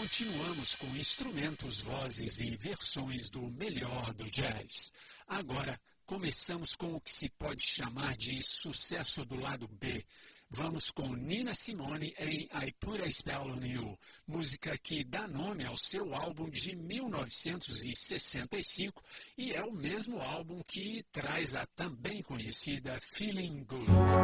continuamos com instrumentos, vozes e versões do melhor do jazz. Agora, começamos com o que se pode chamar de sucesso do lado B. Vamos com Nina Simone em I Put a Spell on You, música que dá nome ao seu álbum de 1965 e é o mesmo álbum que traz a também conhecida Feeling Good.